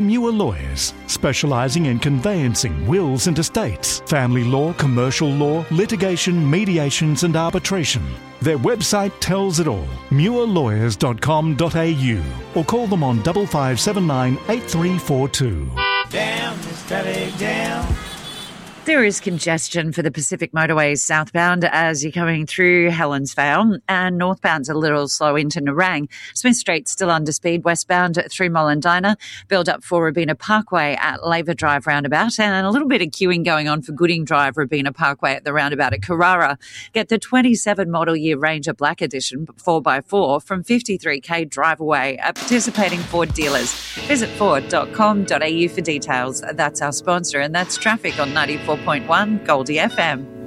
Muir Lawyers, specialising in conveyancing wills and estates, family law, commercial law, litigation, mediations and arbitration. Their website tells it all, muirlawyers.com.au, or call them on 5579 8342. Down, Mr. down. There is congestion for the Pacific Motorways southbound as you're coming through Helensvale, and northbound's a little slow into Nerang. Smith Street still under speed westbound through Mollendina. Build up for Robina Parkway at Labour Drive roundabout, and a little bit of queuing going on for Gooding Drive, Robina Parkway at the roundabout at Carrara. Get the 27 model year Ranger Black Edition 4x4 from 53k drive away at participating Ford dealers. Visit ford.com.au for details. That's our sponsor, and that's traffic on 94.1 Goldie FM.